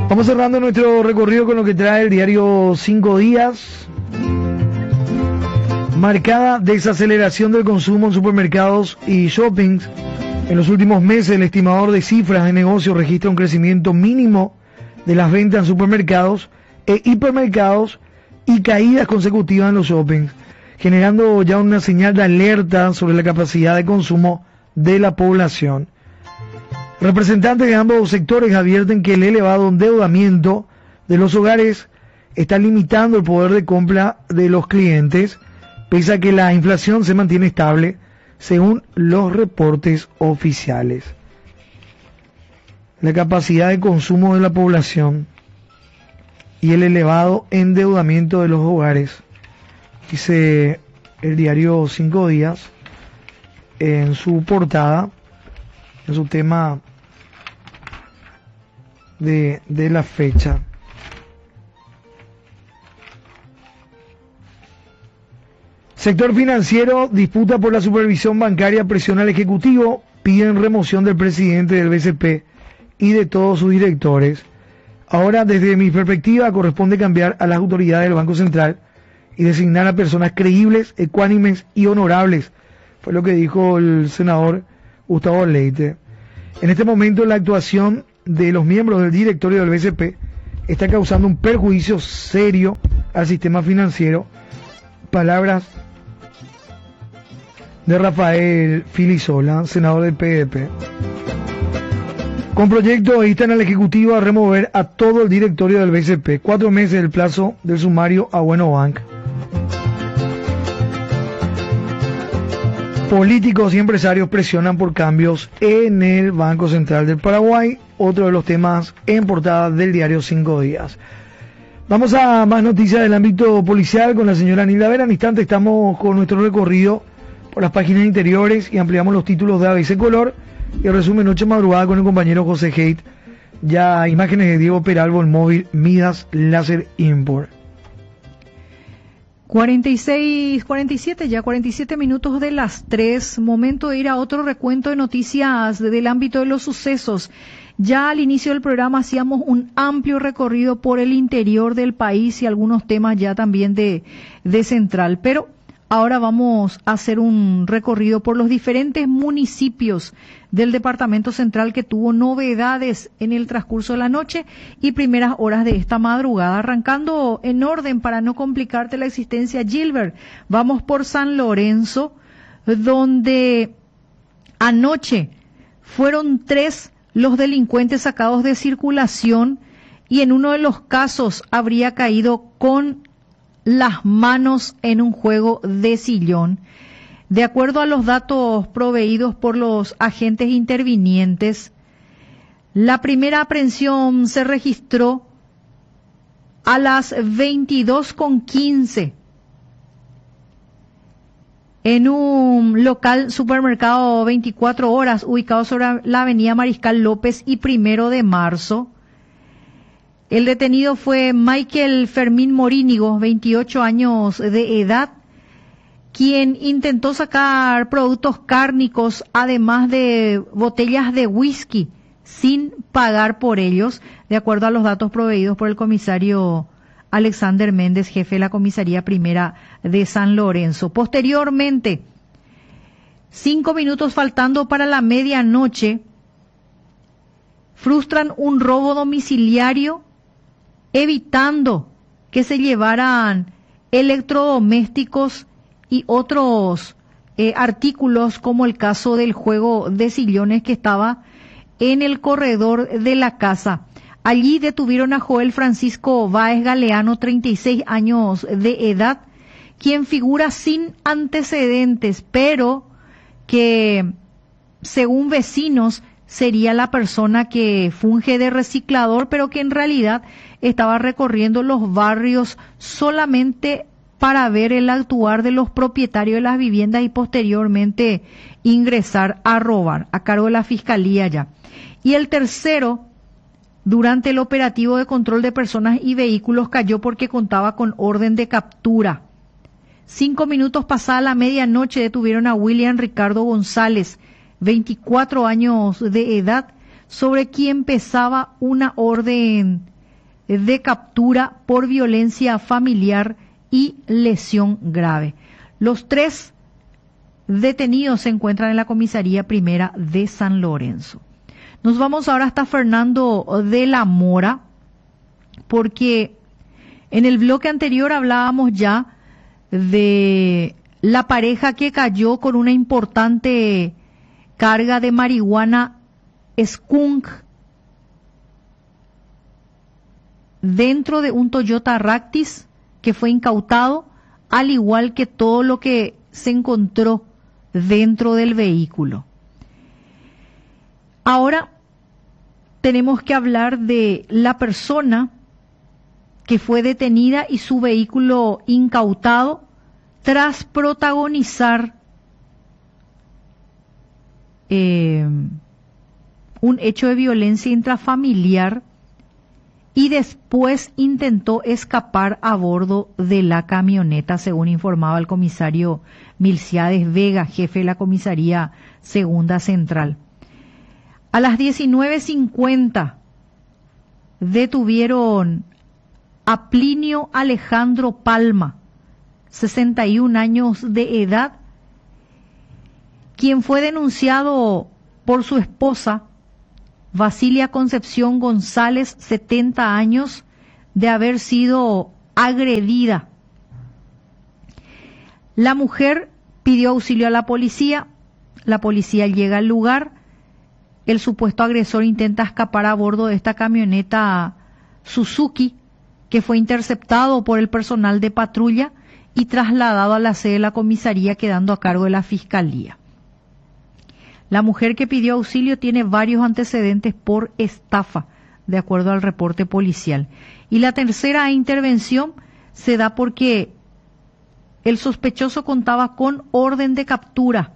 Vamos cerrando nuestro recorrido con lo que trae el diario 5 días. Marcada desaceleración del consumo en supermercados y shoppings. En los últimos meses, el estimador de cifras de negocio registra un crecimiento mínimo de las ventas en supermercados e hipermercados y caídas consecutivas en los shoppings, generando ya una señal de alerta sobre la capacidad de consumo de la población. Representantes de ambos sectores advierten que el elevado endeudamiento de los hogares está limitando el poder de compra de los clientes, pese a que la inflación se mantiene estable, según los reportes oficiales. La capacidad de consumo de la población y el elevado endeudamiento de los hogares, dice el diario 5 días en su portada, en su tema de la fecha. Sector financiero disputa por la supervisión bancaria, presiona al Ejecutivo, piden remoción del presidente del BCP y de todos sus directores. Ahora, desde mi perspectiva, corresponde cambiar a las autoridades del Banco Central y designar a personas creíbles, ecuánimes y honorables, fue lo que dijo el senador Gustavo Leite. En este momento, la actuación de los miembros del directorio del BCP está causando un perjuicio serio al sistema financiero. Palabras de Rafael Filisola, senador del PDP. Con proyecto instan al Ejecutivo a remover a todo el directorio del BCP. 4 meses el plazo del sumario a Bueno Bank. Políticos y empresarios presionan por cambios en el Banco Central del Paraguay. Otro de los temas en portada del diario 5 días. Vamos a más noticias del ámbito policial con la señora Nilda Vera. En instante estamos con nuestro recorrido por las páginas interiores y ampliamos los títulos de ABC Color y el resumen noche madrugada con el compañero José Haidt. Ya imágenes de Diego Peralvo, el móvil Midas Láser Import. 47 minutos de las 3, momento de ir a otro recuento de noticias del ámbito de los sucesos. Ya al inicio del programa hacíamos un amplio recorrido por el interior del país y algunos temas ya también de Central, pero ahora vamos a hacer un recorrido por los diferentes municipios del Departamento Central que tuvo novedades en el transcurso de la noche y primeras horas de esta madrugada. Arrancando en orden para no complicarte la existencia, Gilbert, vamos por San Lorenzo, donde anoche fueron 3 los delincuentes sacados de circulación y en uno de los casos habría caído con las manos en un juego de sillón. De acuerdo a los datos proveídos por los agentes intervinientes, la primera aprehensión se registró a las 22:15 en un local supermercado 24 horas ubicado sobre la avenida Mariscal López y 1 de Marzo. El detenido fue Michael Fermín Morínigo, 28 años de edad, quien intentó sacar productos cárnicos, además de botellas de whisky, sin pagar por ellos, de acuerdo a los datos proveídos por el comisario Alexander Méndez, jefe de la comisaría primera de San Lorenzo. Posteriormente, 5 minutos faltando para la medianoche, frustran un robo domiciliario, evitando que se llevaran electrodomésticos y otros artículos, como el caso del juego de sillones que estaba en el corredor de la casa. Allí detuvieron a Joel Francisco Báez Galeano, 36 años de edad, quien figura sin antecedentes, pero que, según vecinos, sería la persona que funge de reciclador, pero que en realidad estaba recorriendo los barrios solamente para ver el actuar de los propietarios de las viviendas y posteriormente ingresar a robar, a cargo de la Fiscalía ya. Y el tercero, durante el operativo de control de personas y vehículos, cayó porque contaba con orden de captura. 5 minutos pasada la medianoche detuvieron a William Ricardo González, 24 años de edad, sobre quien pesaba una orden de captura por violencia familiar y lesión grave. Los 3 detenidos se encuentran en la comisaría primera de San Lorenzo. Nos vamos ahora hasta Fernando de la Mora, porque en el bloque anterior hablábamos ya de la pareja que cayó con una importante carga de marihuana skunk dentro de un Toyota Ractis que fue incautado, al igual que todo lo que se encontró dentro del vehículo. Ahora tenemos que hablar de la persona que fue detenida y su vehículo incautado tras protagonizar un hecho de violencia intrafamiliar y después intentó escapar a bordo de la camioneta, según informaba el comisario Milciades Vega, jefe de la comisaría Segunda Central. A las 19:50 detuvieron a Plinio Alejandro Palma, 61 años de edad, quien fue denunciado por su esposa, Basilia Concepción González, 70 años, de haber sido agredida. La mujer pidió auxilio a la policía llega al lugar, el supuesto agresor intenta escapar a bordo de esta camioneta Suzuki, que fue interceptado por el personal de patrulla y trasladado a la sede de la comisaría, quedando a cargo de la fiscalía. La mujer que pidió auxilio tiene varios antecedentes por estafa, de acuerdo al reporte policial. Y la tercera intervención se da porque el sospechoso contaba con orden de captura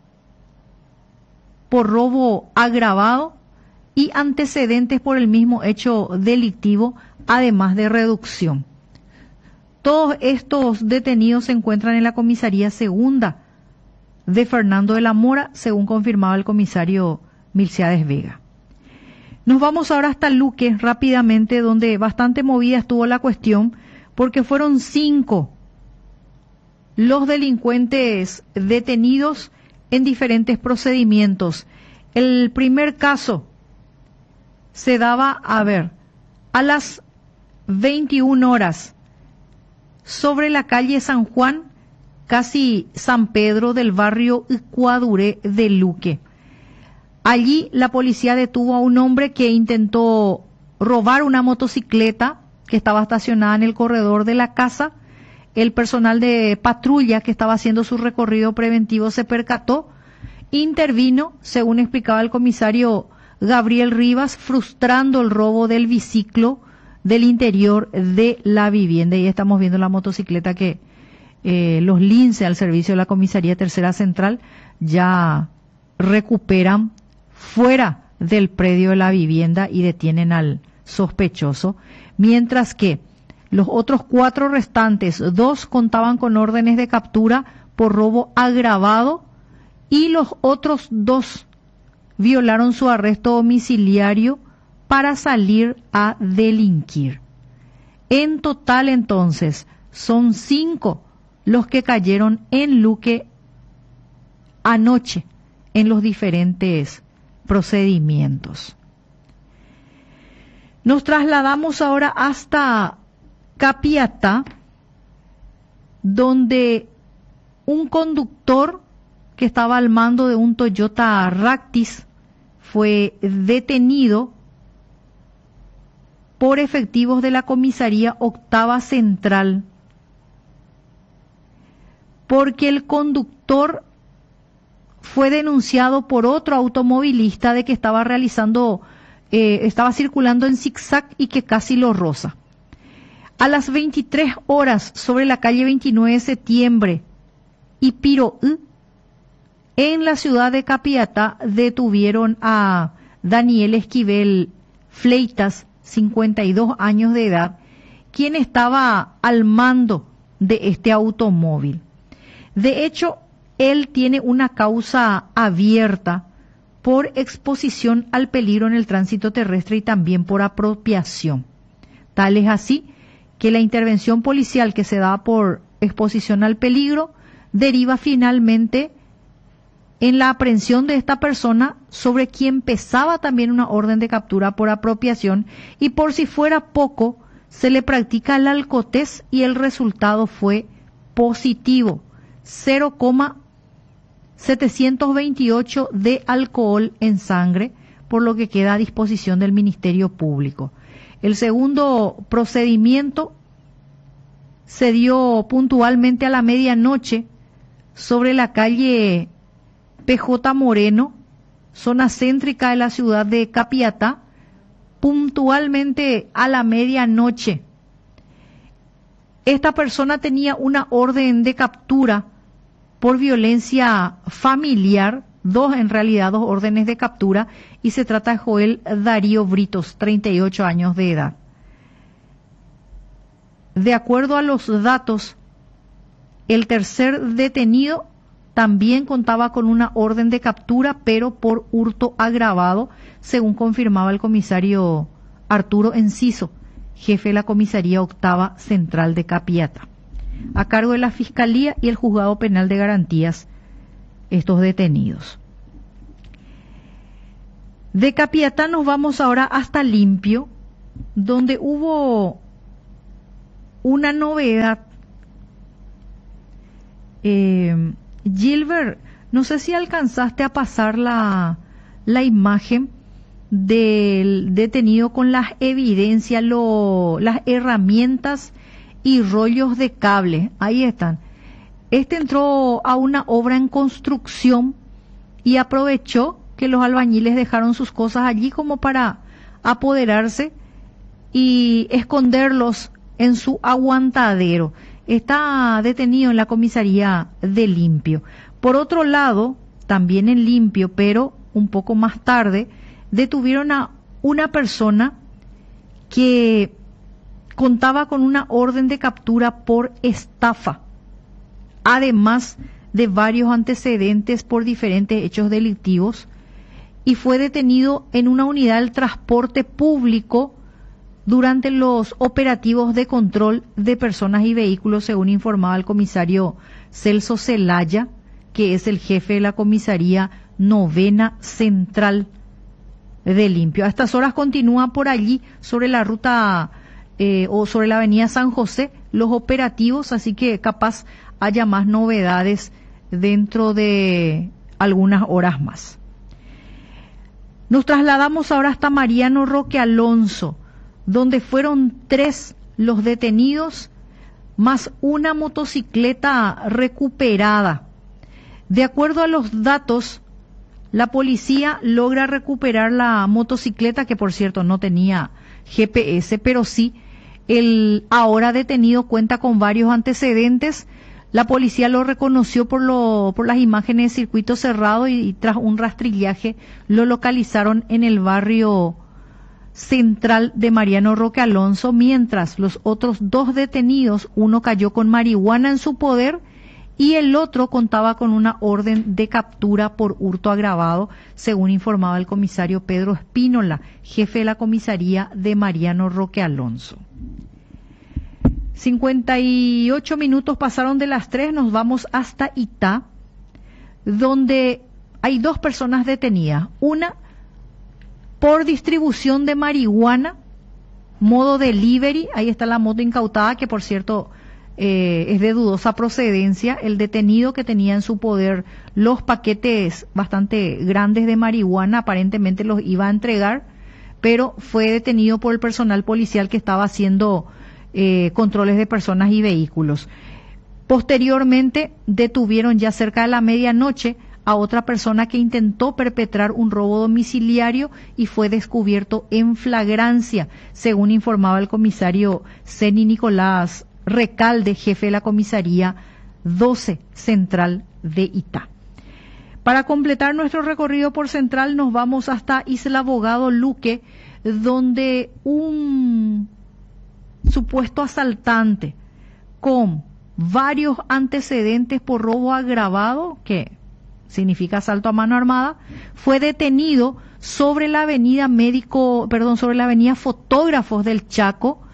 por robo agravado y antecedentes por el mismo hecho delictivo, además de reducción. Todos estos detenidos se encuentran en la comisaría segunda de Fernando de la Mora, según confirmaba el comisario Milciades Vega. Nos vamos ahora hasta Luque rápidamente, donde bastante movida estuvo la cuestión, porque fueron 5 los delincuentes detenidos en diferentes procedimientos. El primer caso se daba, a las 21 horas, sobre la calle San Juan, casi San Pedro, del barrio Cuaduré de Luque. Allí la policía detuvo a un hombre que intentó robar una motocicleta que estaba estacionada en el corredor de la casa. El personal de patrulla que estaba haciendo su recorrido preventivo se percató, intervino, según explicaba el comisario Gabriel Rivas, frustrando el robo del biciclo del interior de la vivienda. Y estamos viendo la motocicleta que los lince al servicio de la comisaría Tercera Central ya recuperan fuera del predio de la vivienda y detienen al sospechoso, mientras que los otros 4 restantes, 2 contaban con órdenes de captura por robo agravado y los otros 2 violaron su arresto domiciliario para salir a delinquir. En total, entonces, son 5 los que cayeron en Luque anoche en los diferentes procedimientos. Nos trasladamos ahora hasta Capiatá, donde un conductor que estaba al mando de un Toyota Ractis fue detenido por efectivos de la comisaría Octava Central, porque el conductor fue denunciado por otro automovilista de que estaba estaba circulando en zigzag y que casi lo roza. A las 23 horas, sobre la calle 29 de septiembre y Piroí, en la ciudad de Capiatá, detuvieron a Daniel Esquivel Fleitas, 52 años de edad, quien estaba al mando de este automóvil. De hecho, él tiene una causa abierta por exposición al peligro en el tránsito terrestre y también por apropiación. Tal es así que la intervención policial que se da por exposición al peligro deriva finalmente en la aprehensión de esta persona, sobre quien pesaba también una orden de captura por apropiación, y por si fuera poco, se le practica el alcotés y el resultado fue positivo, 0,728 de alcohol en sangre, por lo que queda a disposición del Ministerio Público. El segundo procedimiento se dio puntualmente a la medianoche sobre la calle PJ Moreno, zona céntrica de la ciudad de Capiatá, puntualmente a la medianoche. Esta persona tenía una orden de captura por violencia familiar, dos órdenes de captura, y se trata de Joel Darío Britos, 38 años de edad. De acuerdo a los datos, el tercer detenido también contaba con una orden de captura, pero por hurto agravado, según confirmaba el comisario Arturo Enciso, jefe de la comisaría octava central de Capiatá, a cargo de la Fiscalía y el Juzgado Penal de Garantías, estos detenidos. De Capiatá nos vamos ahora hasta Limpio, donde hubo una novedad. Gilbert, no sé si alcanzaste a pasar la imagen del detenido con las evidencias, las herramientas y rollos de cable. Ahí están. Este entró a una obra en construcción y aprovechó que los albañiles dejaron sus cosas allí como para apoderarse y esconderlos en su aguantadero. Está detenido en la comisaría de Limpio. Por otro lado, también en Limpio, pero un poco más tarde, detuvieron a una persona que contaba con una orden de captura por estafa, además de varios antecedentes por diferentes hechos delictivos, y fue detenido en una unidad del transporte público durante los operativos de control de personas y vehículos, según informaba el comisario Celso Celaya, que es el jefe de la comisaría novena central de Limpio. A estas horas continúa por allí sobre la ruta o sobre la avenida San José los operativos, así que capaz haya más novedades dentro de algunas horas más. Nos trasladamos ahora hasta Mariano Roque Alonso, donde fueron 3 los detenidos, más una motocicleta recuperada. De acuerdo a los datos, la policía logra recuperar la motocicleta, que por cierto no tenía GPS, pero sí, el ahora detenido cuenta con varios antecedentes. La policía lo reconoció por las imágenes de circuito cerrado y tras un rastrillaje lo localizaron en el barrio central de Mariano Roque Alonso, mientras los otros 2 detenidos, uno cayó con marihuana en su poder y el otro contaba con una orden de captura por hurto agravado, según informaba el comisario Pedro Espínola, jefe de la comisaría de Mariano Roque Alonso. 58 minutos pasaron de las 3, nos vamos hasta Itá, donde hay 2 personas detenidas. Una por distribución de marihuana, modo delivery, ahí está la moto incautada, que por cierto es de dudosa procedencia. El detenido que tenía en su poder los paquetes bastante grandes de marihuana, aparentemente los iba a entregar, pero fue detenido por el personal policial que estaba haciendo controles de personas y vehículos. Posteriormente detuvieron ya cerca de la medianoche a otra persona que intentó perpetrar un robo domiciliario y fue descubierto en flagrancia, según informaba el comisario Ceni Nicolás Recalde, jefe de la comisaría 12 central de Itá. Para completar nuestro recorrido por Central nos vamos hasta Isla Abogado Luque, donde un supuesto asaltante con varios antecedentes por robo agravado, que significa asalto a mano armada, fue detenido sobre la avenida Fotógrafos del Chaco,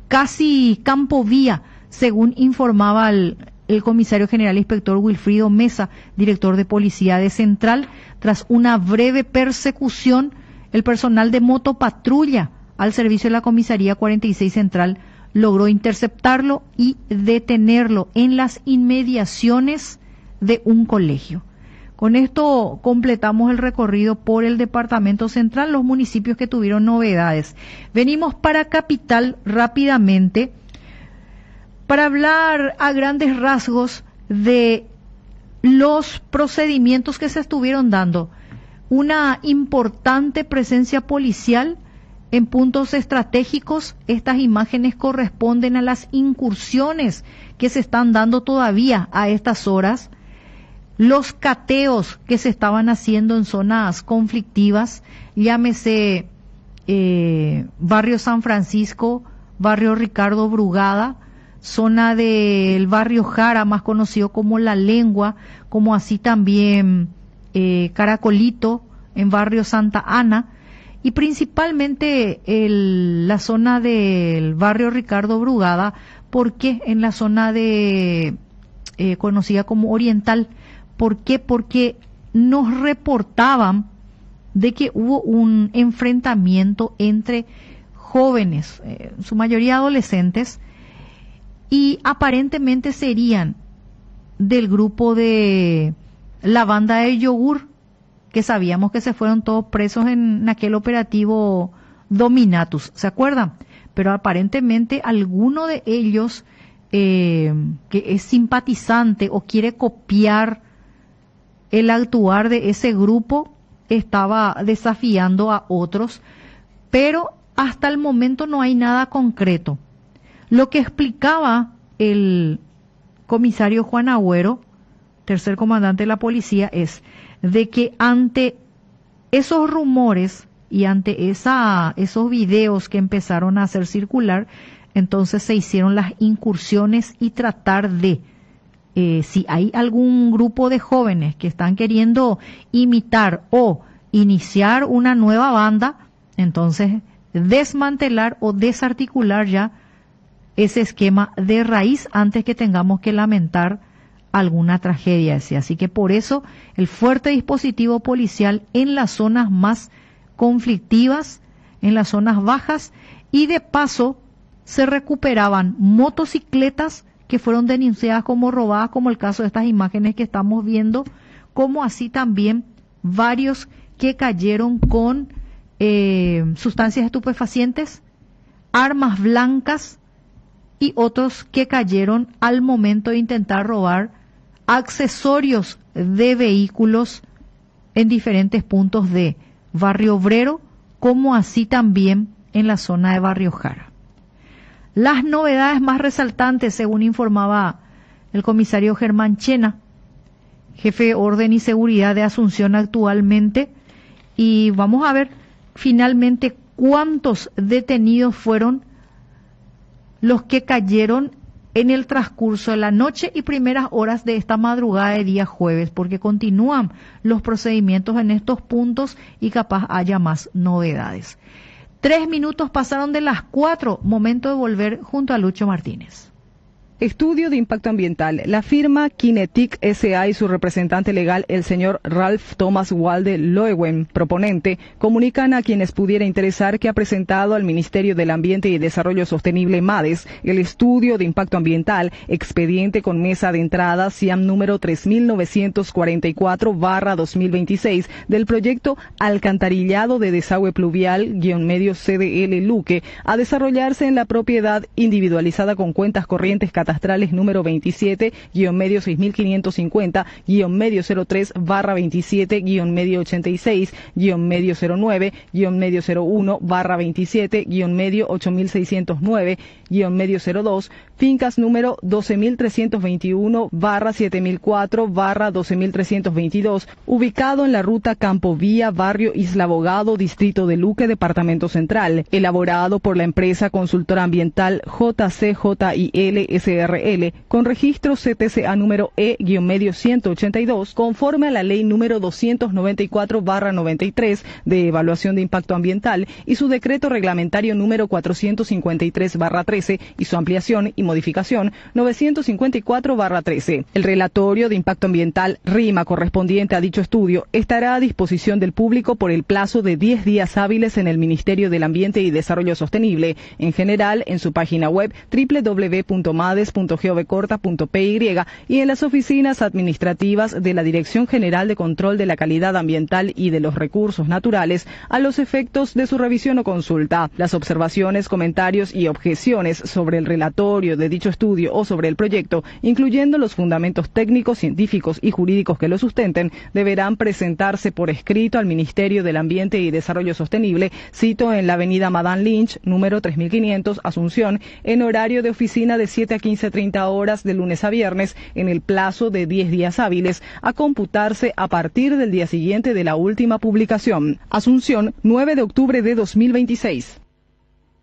casi campo vía, según informaba el comisario general inspector Wilfrido Mesa, director de policía de Central. Tras una breve persecución, el personal de motopatrulla al servicio de la comisaría 46 Central logró interceptarlo y detenerlo en las inmediaciones de un colegio. Con esto completamos el recorrido por el departamento central, los municipios que tuvieron novedades. Venimos para Capital rápidamente para hablar a grandes rasgos de los procedimientos que se estuvieron dando. Una importante presencia policial en puntos estratégicos. Estas imágenes corresponden a las incursiones que se están dando todavía a estas horas. Los cateos que se estaban haciendo en zonas conflictivas, llámese barrio San Francisco, barrio Ricardo Brugada, zona del barrio Jara, más conocido como La Lengua, como así también Caracolito, en barrio Santa Ana, y principalmente la zona del barrio Ricardo Brugada, porque en la zona de conocida como Oriental. ¿Por qué? Porque nos reportaban de que hubo un enfrentamiento entre jóvenes, en su mayoría adolescentes, y aparentemente serían del grupo de la banda de Yogur, que sabíamos que se fueron todos presos en aquel operativo Dominatus, ¿se acuerdan? Pero aparentemente alguno de ellos que es simpatizante o quiere copiar el actuar de ese grupo, estaba desafiando a otros, pero hasta el momento no hay nada concreto. Lo que explicaba el comisario Juan Agüero, tercer comandante de la policía, es de que ante esos rumores y ante esos videos que empezaron a hacer circular, entonces se hicieron las incursiones y tratar de, si hay algún grupo de jóvenes que están queriendo imitar o iniciar una nueva banda, entonces desmantelar o desarticular ya ese esquema de raíz antes que tengamos que lamentar alguna tragedia. Así que por eso el fuerte dispositivo policial en las zonas más conflictivas, en las zonas bajas, y de paso se recuperaban motocicletas que fueron denunciadas como robadas, como el caso de estas imágenes que estamos viendo, como así también varios que cayeron con sustancias estupefacientes, armas blancas, y otros que cayeron al momento de intentar robar accesorios de vehículos en diferentes puntos de Barrio Obrero, como así también en la zona de Barrio Jara. Las novedades más resaltantes, según informaba el comisario Germán Chena, jefe de Orden y Seguridad de Asunción actualmente, y vamos a ver finalmente cuántos detenidos fueron los que cayeron en el transcurso de la noche y primeras horas de esta madrugada de día jueves, porque continúan los procedimientos en estos puntos y capaz haya más novedades. 3 minutos pasaron de las 4, momento de volver junto a Lucho Martínez. Estudio de impacto ambiental. La firma Kinetic S.A. y su representante legal, el señor Ralph Thomas Walde Loewen, proponente, comunican a quienes pudiera interesar que ha presentado al Ministerio del Ambiente y Desarrollo Sostenible MADES el estudio de impacto ambiental, expediente con mesa de entrada SIAM número 3944/2026 del proyecto Alcantarillado de Desagüe Pluvial-medio CDL Luque, a desarrollarse en la propiedad individualizada con cuentas corrientes catastrales número 27-medio 6550-medio 03/27-medio 86-medio 09-medio 01/27-medio 8609-medio 02, fincas número 12321/7004/12322, ubicado en la ruta Campo Vía, barrio Isla Abogado, distrito de Luque, departamento central, elaborado por la empresa consultora ambiental JCJIL SRL con registro CTCA número E-medio 182 conforme a la ley número 294/93 de evaluación de impacto ambiental y su decreto reglamentario número 453/13 y su ampliación y modificación 954/13. El relatorio de impacto ambiental RIMA correspondiente a dicho estudio estará a disposición del público por el plazo de 10 días hábiles en el Ministerio del Ambiente y Desarrollo Sostenible, en general en su página web www.mades.gov.py y en las oficinas administrativas de la Dirección General de Control de la Calidad Ambiental y de los Recursos Naturales a los efectos de su revisión o consulta. Las observaciones, comentarios y objeciones sobre el relatorio de dicho estudio o sobre el proyecto, incluyendo los fundamentos técnicos, científicos y jurídicos que lo sustenten, deberán presentarse por escrito al Ministerio del Ambiente y Desarrollo Sostenible, cito en la avenida Madame Lynch, número 3500, Asunción, en horario de oficina de 7 a 15:30 horas de lunes a viernes, en el plazo de 10 días hábiles, a computarse a partir del día siguiente de la última publicación. Asunción, 9 de octubre de 2026.